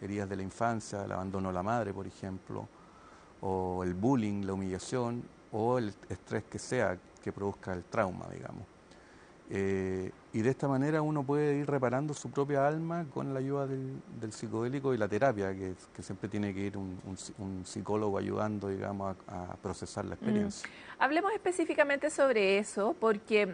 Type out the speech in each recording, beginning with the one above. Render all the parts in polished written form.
heridas de la infancia, el abandono de la madre, por ejemplo, o el bullying, la humillación, o el estrés que sea que produzca el trauma, digamos. Y de esta manera uno puede ir reparando su propia alma con la ayuda del psicodélico y la terapia, que siempre tiene que ir un psicólogo ayudando, digamos, a procesar la experiencia. Hablemos específicamente sobre eso, porque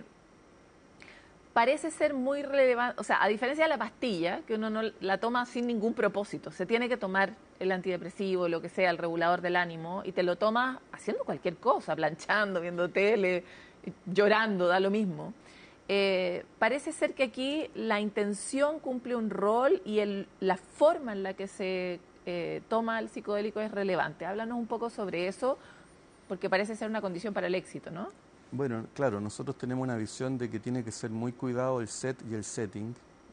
parece ser muy relevante, o sea, a diferencia de la pastilla, que uno no la toma sin ningún propósito, se tiene que tomar el antidepresivo, lo que sea, el regulador del ánimo, y te lo tomas haciendo cualquier cosa, planchando, viendo tele, llorando, da lo mismo. Parece ser que aquí la intención cumple un rol y la forma en la que se toma el psicodélico es relevante. Háblanos un poco sobre eso, porque parece ser una condición para el éxito, ¿no? Bueno, claro, nosotros tenemos una visión de que tiene que ser muy cuidado el set y el setting,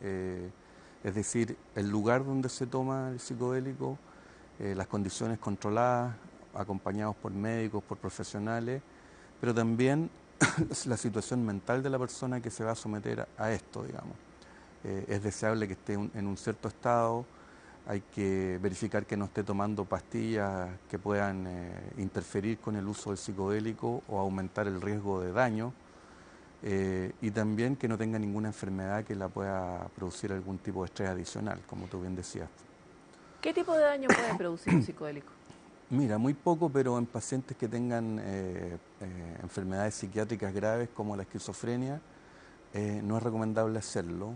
es decir, el lugar donde se toma el psicodélico, las condiciones controladas, acompañados por médicos, por profesionales, pero también la situación mental de la persona que se va a someter a esto, digamos. Es deseable que esté en un cierto estado, hay que verificar que no esté tomando pastillas que puedan interferir con el uso del psicodélico o aumentar el riesgo de daño, y también que no tenga ninguna enfermedad que la pueda producir algún tipo de estrés adicional, como tú bien decías. ¿Qué tipo de daño puede producir un psicodélico? Mira, muy poco, pero en pacientes que tengan enfermedades psiquiátricas graves como la esquizofrenia, no es recomendable hacerlo.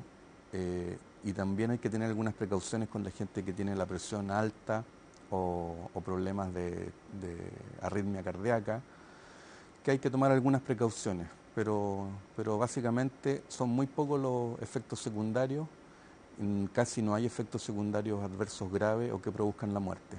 Y también hay que tener algunas precauciones con la gente que tiene la presión alta o problemas de arritmia cardíaca, que hay que tomar algunas precauciones, pero básicamente son muy pocos los efectos secundarios, casi no hay efectos secundarios adversos graves o que produzcan la muerte.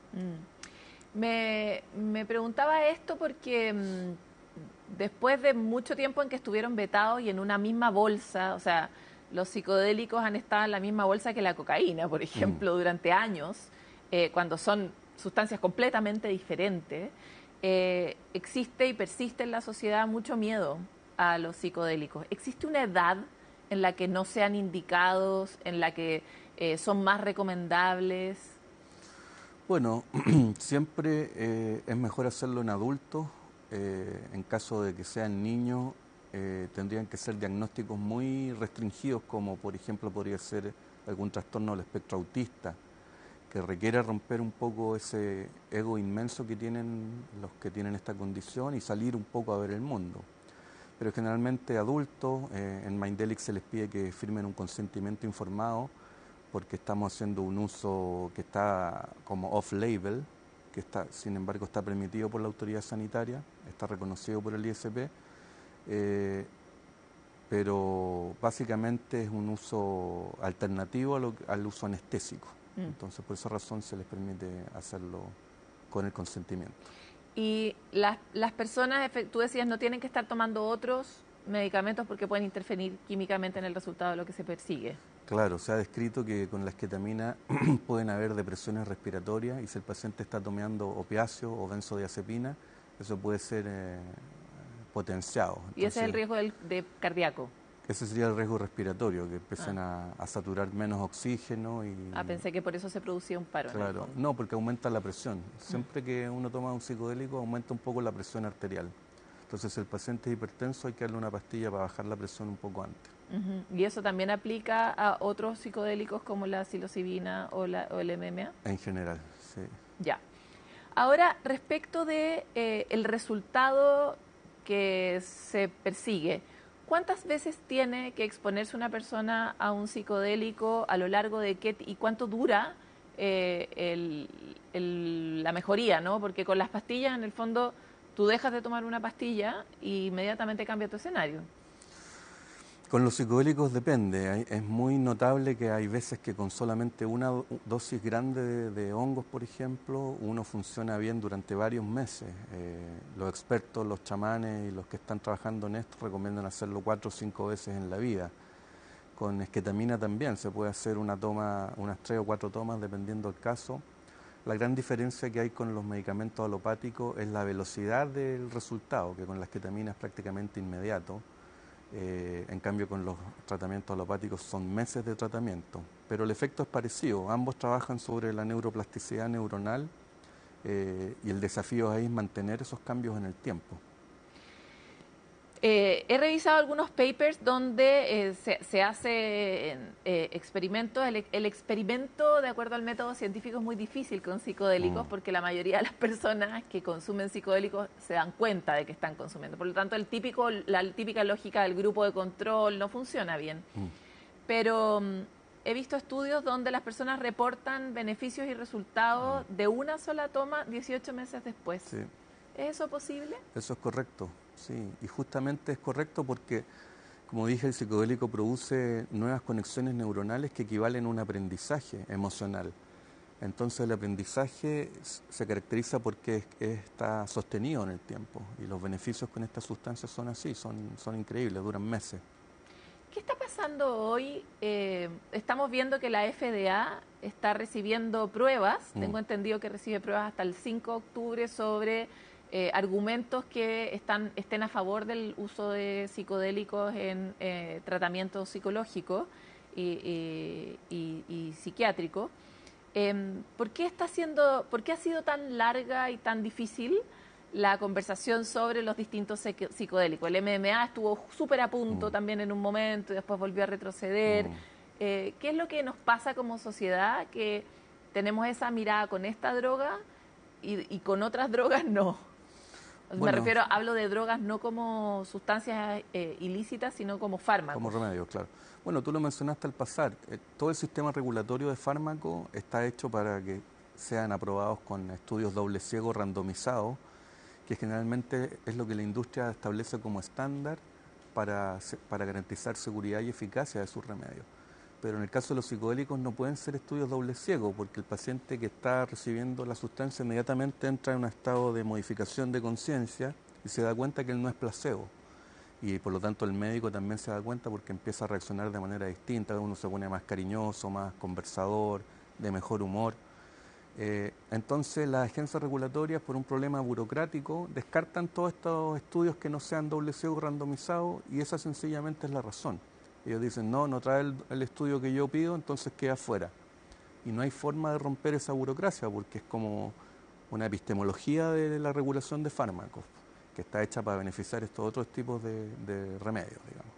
Me preguntaba esto porque después de mucho tiempo en que estuvieron vetados y en una misma bolsa, o sea, los psicodélicos han estado en la misma bolsa que la cocaína, por Mm. ejemplo, durante años, cuando son sustancias completamente diferentes, existe y persiste en la sociedad mucho miedo a los psicodélicos. ¿Existe una edad en la que no sean indicados, en la que son más recomendables? Bueno, siempre es mejor hacerlo en adultos. En caso de que sean niños, tendrían que ser diagnósticos muy restringidos, como por ejemplo podría ser algún trastorno del espectro autista, que requiere romper un poco ese ego inmenso que tienen los que tienen esta condición y salir un poco a ver el mundo. Pero generalmente adultos, en Mindelic se les pide que firmen un consentimiento informado, porque estamos haciendo un uso que está como off-label, que está, sin embargo está permitido por la autoridad sanitaria, está reconocido por el ISP, pero básicamente es un uso alternativo al uso anestésico. Entonces por esa razón se les permite hacerlo con el consentimiento. Y las personas, tú decías, no tienen que estar tomando otros medicamentos porque pueden interferir químicamente en el resultado de lo que se persigue. Claro, se ha descrito que con la esketamina pueden haber depresiones respiratorias y si el paciente está tomando opiáceos o benzodiazepina, eso puede ser potenciado. Y ese es el Entonces, riesgo de cardíaco. ese sería el riesgo respiratorio, que Ah, empiecen a saturar menos oxígeno y... pensé que por eso se producía un paro en el Claro, fondo. no, porque aumenta la presión. Siempre que uno toma un psicodélico aumenta un poco la presión arterial. Entonces, si el paciente es hipertenso hay que darle una pastilla para bajar la presión un poco antes. ¿Y eso también aplica a otros psicodélicos como la psilocibina o el MMA? En general, sí. Ya. Ahora, respecto de el resultado que se persigue, ¿cuántas veces tiene que exponerse una persona a un psicodélico a lo largo de qué y cuánto dura la mejoría, ¿no? Porque con las pastillas, en el fondo, tú dejas de tomar una pastilla y inmediatamente cambia tu escenario. Con los psicodélicos depende, es muy notable que hay veces que con solamente una dosis grande de hongos, por ejemplo, uno funciona bien durante varios meses. Los expertos, los chamanes y los que están trabajando en esto recomiendan hacerlo 4 o 5 veces en la vida. Con esketamina también se puede hacer una toma, unas 3 o 4 tomas dependiendo del caso. La gran diferencia que hay con los medicamentos alopáticos es la velocidad del resultado, que con la esketamina es prácticamente inmediato. En cambio con los tratamientos alopáticos son meses de tratamiento. pero el efecto es parecido. Ambos trabajan sobre la neuroplasticidad neuronal y el desafío ahí es mantener esos cambios en el tiempo. He revisado algunos papers donde se hacen experimentos. El experimento, de acuerdo al método científico, es muy difícil con psicodélicos porque la mayoría de las personas que consumen psicodélicos se dan cuenta de que están consumiendo. Por lo tanto, la típica lógica del grupo de control no funciona bien. Pero he visto estudios donde las personas reportan beneficios y resultados de una sola toma 18 meses después. Sí. ¿Es eso posible? Eso es correcto, sí. Y justamente es correcto porque, como dije, el psicodélico produce nuevas conexiones neuronales que equivalen a un aprendizaje emocional. Entonces el aprendizaje se caracteriza porque está sostenido en el tiempo y los beneficios con estas sustancias son así, son increíbles, duran meses. ¿Qué está pasando hoy? Estamos viendo que la FDA está recibiendo pruebas, tengo entendido que recibe pruebas hasta el 5 de octubre sobre argumentos que estén a favor del uso de psicodélicos en tratamiento psicológico y psiquiátrico. ¿Por qué ha sido tan larga y tan difícil la conversación sobre los distintos psicodélicos? El MMA estuvo súper a punto también en un momento y después volvió a retroceder. ¿Qué es lo que nos pasa como sociedad? Que tenemos esa mirada con esta droga y con otras drogas no. Me refiero, hablo de drogas no como sustancias ilícitas, sino como fármacos. Como remedio, claro. Bueno, tú lo mencionaste al pasar. Todo el sistema regulatorio de fármacos está hecho para que sean aprobados con estudios doble ciego randomizados, que generalmente es lo que la industria establece como estándar para garantizar seguridad y eficacia de sus remedios. Pero en el caso de los psicodélicos no pueden ser estudios doble ciego, porque el paciente que está recibiendo la sustancia inmediatamente entra en un estado de modificación de conciencia y se da cuenta que él no es placebo. Y por lo tanto el médico también se da cuenta porque empieza a reaccionar de manera distinta, uno se pone más cariñoso, más conversador, de mejor humor. Entonces las agencias regulatorias, por un problema burocrático, descartan todos estos estudios que no sean doble ciego randomizados y esa sencillamente es la razón. Ellos dicen, no trae el estudio que yo pido, entonces queda fuera. Y no hay forma de romper esa burocracia porque es como una epistemología de la regulación de fármacos, que está hecha para beneficiar estos otros tipos de remedios, digamos.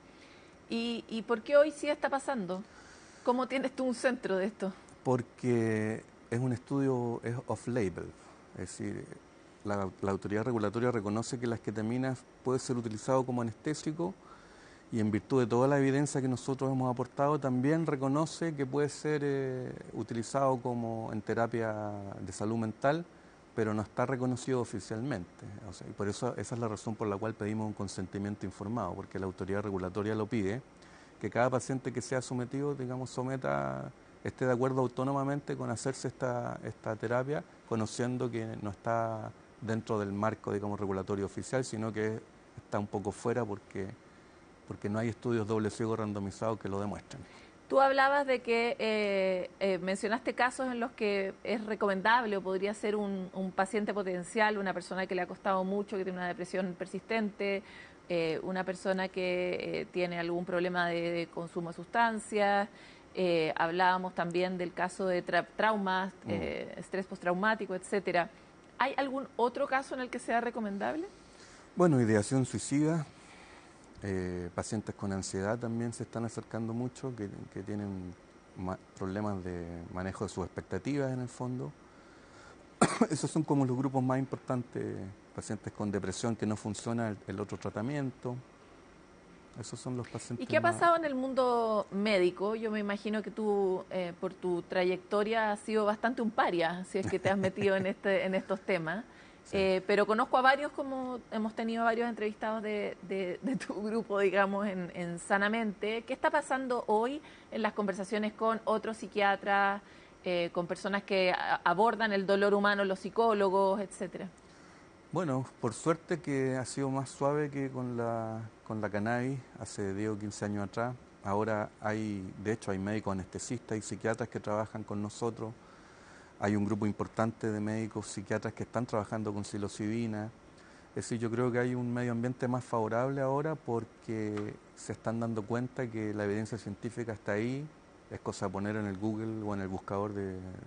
¿Y por qué hoy sí está pasando? ¿Cómo tienes tú un centro de esto? Porque es un estudio off-label, es decir, la autoridad regulatoria reconoce que la esquetamina puede ser utilizado como anestésico y en virtud de toda la evidencia que nosotros hemos aportado también reconoce que puede ser utilizado como en terapia de salud mental, pero no está reconocido oficialmente. O sea, y por eso esa es la razón por la cual pedimos un consentimiento informado, porque la autoridad regulatoria lo pide, que cada paciente que sea sometido, digamos, esté de acuerdo autónomamente con hacerse esta terapia, conociendo que no está dentro del marco, digamos, regulatorio oficial, sino que está un poco fuera porque no hay estudios doble ciego randomizados que lo demuestren. Tú hablabas de que mencionaste casos en los que es recomendable o podría ser un paciente potencial, una persona que le ha costado mucho, que tiene una depresión persistente, una persona que tiene algún problema de consumo de sustancias. Hablábamos también del caso de traumas, estrés postraumático, etcétera. ¿Hay algún otro caso en el que sea recomendable? Bueno, ideación suicida. Pacientes con ansiedad también se están acercando mucho, que tienen problemas de manejo de sus expectativas en el fondo. Esos son como los grupos más importantes, pacientes con depresión que no funciona el otro tratamiento. Esos son los pacientes. ¿Y qué ha pasado en el mundo médico? Yo me imagino que tú, por tu trayectoria, has sido bastante un paria, si es que te has metido en estos temas. Sí. Pero conozco a varios, como hemos tenido varios entrevistados de tu grupo, digamos, en Sanamente. ¿Qué está pasando hoy en las conversaciones con otros psiquiatras, con personas que abordan el dolor humano, los psicólogos, etcétera? Bueno, por suerte que ha sido más suave que con la cannabis hace 10 o 15 años atrás. Ahora de hecho hay médicos anestesistas y psiquiatras que trabajan con nosotros. Hay un grupo importante de médicos psiquiatras que están trabajando con psilocibina. Es decir, yo creo que hay un medio ambiente más favorable ahora porque se están dando cuenta que la evidencia científica está ahí Es cosa de poner en el Google o en el buscador